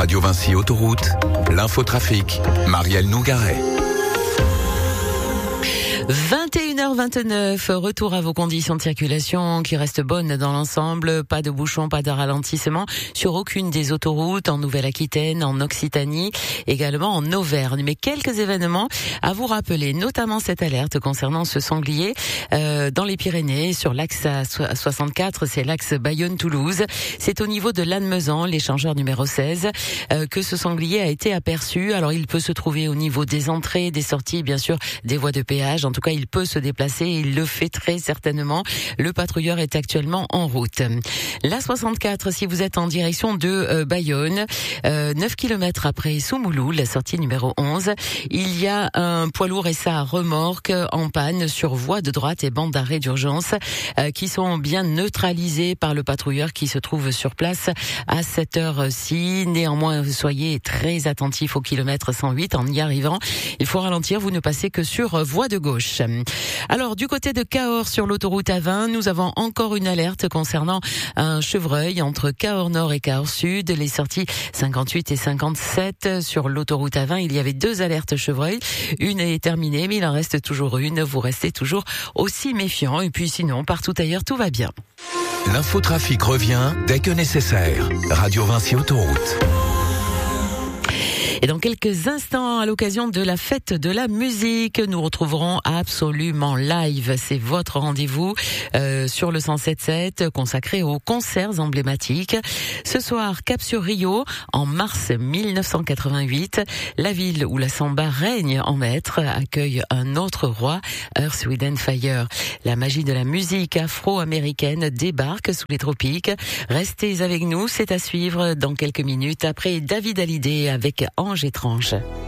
Radio Vinci Autoroute, l'infotrafic, Marielle Nougaret. 21h29, retour à vos conditions de circulation qui restent bonnes dans l'ensemble. Pas de bouchons, pas de ralentissement sur aucune des autoroutes en Nouvelle-Aquitaine, en Occitanie, également en Auvergne. Mais quelques événements à vous rappeler, notamment cette alerte concernant ce sanglier dans les Pyrénées, sur l'axe 64, c'est l'axe Bayonne-Toulouse. C'est au niveau de Lannemezan, l'échangeur numéro 16, que ce sanglier a été aperçu. Alors il peut se trouver au niveau des entrées, des sorties, bien sûr, des voies de péage. En tout cas, il peut se déplacer et il le fait très certainement. Le patrouilleur est actuellement en route. La 64, si vous êtes en direction de Bayonne, 9 km après Soumoulou, la sortie numéro 11, il y a un poids lourd et sa remorque en panne sur voie de droite et bande d'arrêt d'urgence qui sont bien neutralisés par le patrouilleur qui se trouve sur place à cette heure-ci. Néanmoins, soyez très attentifs au kilomètre 108 en y arrivant. Il faut ralentir, vous ne passez que sur voie de gauche. Alors, du côté de Cahors sur l'autoroute A20, nous avons encore une alerte concernant un chevreuil entre Cahors Nord et Cahors Sud. Les sorties 58 et 57 sur l'autoroute A20, il y avait 2 alertes chevreuil. Une est terminée, mais il en reste toujours une. Vous restez toujours aussi méfiants. Et puis sinon, partout ailleurs, tout va bien. L'infotrafic revient dès que nécessaire. Radio Vinci Autoroute. Et dans quelques instants, à l'occasion de la fête de la musique, nous retrouverons Absolument Live. C'est votre rendez-vous sur le 107.7 consacré aux concerts emblématiques. Ce soir, cap sur Rio, en mars 1988, la ville où la samba règne en maître accueille un autre roi, Earth, Wind & Fire. La magie de la musique afro-américaine débarque sous les tropiques. Restez avec nous, c'est à suivre dans quelques minutes après David Hallyday avec Ange étrange.